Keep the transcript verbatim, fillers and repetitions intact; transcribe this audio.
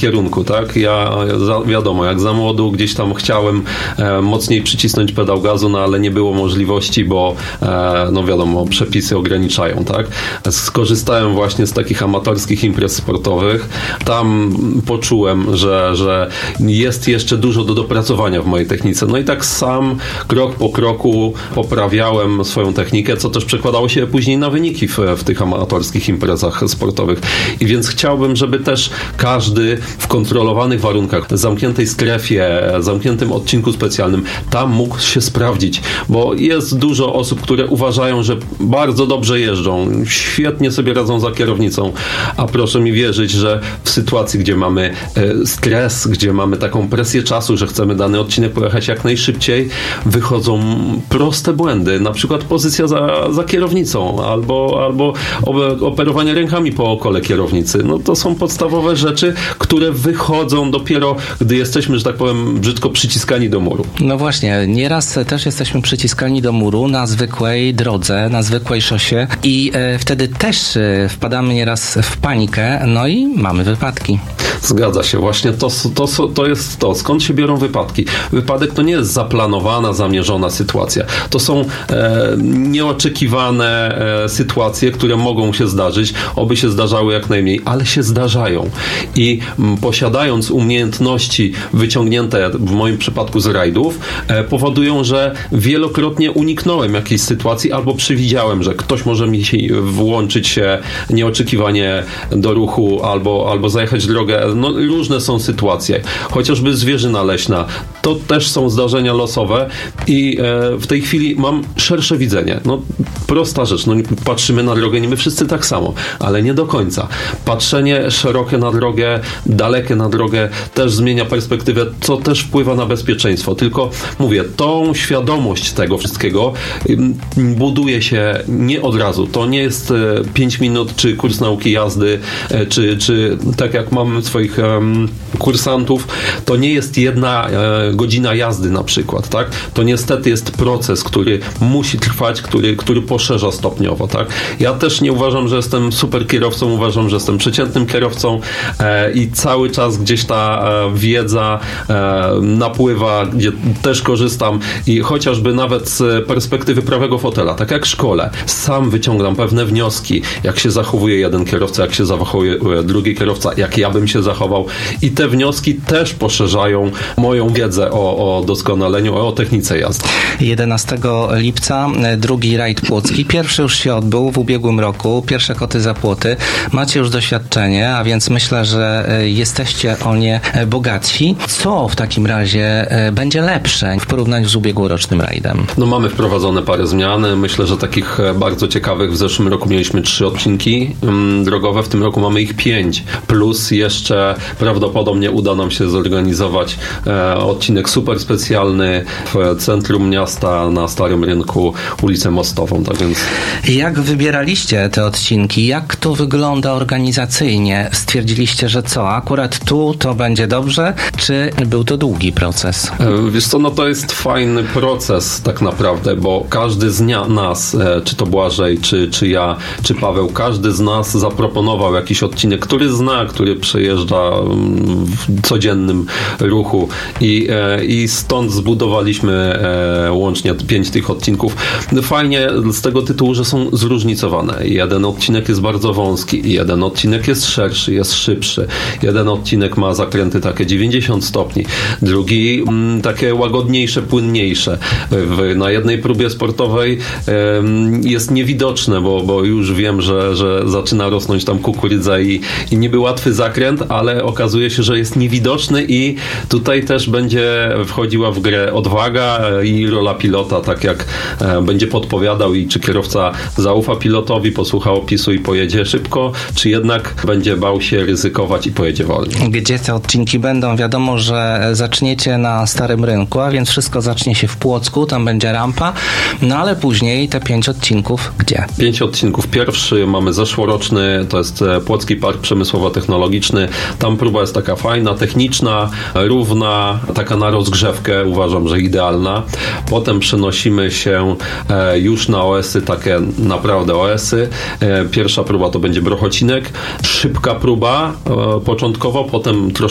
kierunku, tak? Ja za, wiadomo, jak za młodu gdzieś tam chciałem e, mocniej przycisnąć pedał gazu, no ale nie było możliwości, bo e, no wiadomo, przepisy ograniczają, tak? Skorzystałem właśnie z takich amatorskich imprez sportowych. Tam poczułem, że, że jest jeszcze dużo do dopracowania w mojej technice. No i tak sam krok po kroku poprawiałem swoją technikę, co też przekładało się później na wyniki w, w tych amatorskich imprezach sportowych. I więc chciałbym, żeby też każdy w kontrolowanych warunkach, zamkniętej strefie, zamkniętym odcinku specjalnym, tam mógł się sprawdzić, bo jest dużo osób, które uważają, że bardzo dobrze jeżdżą, świetnie sobie radzą za kierownicą, a proszę mi wierzyć, że w sytuacji, gdzie mamy stres, gdzie mamy taką presję czasu, że chcemy dany odcinek pojechać jak najszybciej, wychodzą proste błędy, na przykład pozycja za, za kierownicą, albo, albo operowanie rękami po okole kierownicy. No to są podstawowe rzeczy, które wychodzą dopiero, gdy jesteśmy, że tak powiem, brzydko przyciskani do muru. No właśnie, nieraz też jesteśmy przyciskani do muru na zwykłej drodze, na zwykłej szosie i e, wtedy też e, wpadamy nieraz w panikę, no i mamy wypadki. Zgadza się, właśnie to, to, to jest to, skąd się biorą wypadki. Wypadek to nie jest zaplanowana, zamierzona sytuacja. To są e, nieoczekiwane e, sytuacje, które mogą się zdarzyć, oby się zdarzały jak najmniej, ale się zdarzają. I m, posiadając umiejętności wyciągnięte, w moim przypadku z rajdów, e, powodują, że wielokrotnie uniknąłem jakiejś sytuacji albo przewidziałem, że ktoś może mi się włączyć się nieoczekiwanie do ruchu albo, albo zajechać drogę. No, różne są sytuacje. Chociażby zwierzyna leśna. To też są zdarzenia losowe i e, w tej chwili mam szersze widzenie. No, prosta rzecz. No, patrzymy na drogę, nie my wszyscy tak samo, ale nie do końca. Patrzenie szerokie na drogę, dalekie na drogę też zmienia perspektywę, co też wpływa na bezpieczeństwo. Tylko mówię, tą świadomość tego wszystkiego buduje się nie od razu. To nie jest pięć minut, czy kurs nauki jazdy, czy, czy tak jak mamy swoich um, kursantów, to nie jest jedna e, godzina jazdy na przykład, tak? To niestety jest proces, który musi trwać, który, który poszerza stopniowo, tak? Ja też nie uważam, że jestem super kierowcą, uważam, że jestem przeciętnym kierowcą e, i cały czas gdzieś ta e, wiedza e, napływa, gdzie też korzystam i chociażby nawet z perspektywy prawego fotela, tak jak w szkole, sam wyciągam pewne wnioski, jak się zachowuje jeden kierowca, jak się zachowuje drugi kierowca, jak ja bym się zachował i te wnioski też poszerzają moją wiedzę o, o doskonaleniu, o technice jazdy. jedenastego lipca drugi rajd płocki. Pierwszy już się odbył w ubiegłym roku. Pierwsze koty za płoty. Macie już doświadczenie, a więc myślę, że jesteście o nie bogatsi. Co w takim razie będzie lepsze w porównaniu z ubiegłorocznym rajdem? No mamy wprowadzone parę zmian. Myślę, że takich bardzo ciekawych. W zeszłym roku mieliśmy trzy odcinki drogowe, w tym roku mamy ich pięć. Plus jeszcze prawdopodobnie uda nam się zorganizować e, odcinek super specjalny w centrum miasta na Starym Rynku, ulicę Mostową. Tak więc... Jak wybieraliście te odcinki? Jak to wygląda organizacyjnie? Stwierdziliście, że co? Akurat tu to będzie dobrze? Czy był to długi proces? E, wiesz co, no to jest fajny proces tak naprawdę, bo każdy z nas, e, czy to Błażej, czy, czy ja, czy Paweł, każdy z nas zaproponował jakiś odcinek, który zna, który przejeżdża w codziennym ruchu i, e, i stąd zbudowaliśmy e, łącznie pięć tych odcinków. Fajnie z tego tytułu, że są zróżnicowane. Jeden odcinek jest bardzo wąski, jeden odcinek jest szerszy, jest szybszy. Jeden odcinek ma zakręty takie dziewięćdziesiąt stopni, drugi m, takie łagodniejsze, płynniejsze. W, na jednej próbie sportowej e, jest niewidoczne, bo, bo już wiem, że, że zaczyna rosnąć tam kukurydza i, i niby łatwy zakręt, ale okazuje się, że jest niewidoczny i tutaj też będzie wchodziła w grę odwaga i rola pilota, tak jak będzie podpowiadał i czy kierowca zaufa pilotowi, posłucha opisu i pojedzie szybko, czy jednak będzie bał się ryzykować i pojedzie wolniej. Gdzie te odcinki będą? Wiadomo, że zaczniecie na Starym Rynku, a więc wszystko zacznie się w Płocku, tam będzie rampa, no ale później te pięć odcinków gdzie? Pięć odcinków. Pierwszy mamy zeszłoroczny, to jest Płocki Park Przemysłowo-Technologiczny. Tam próba jest taka fajna, techniczna, równa, taka na rozgrzewkę, uważam, że idealna. Potem przenosimy się już na O S y, takie naprawdę O S y. Pierwsza próba to będzie Brochocinek. Szybka próba początkowo, potem troszkę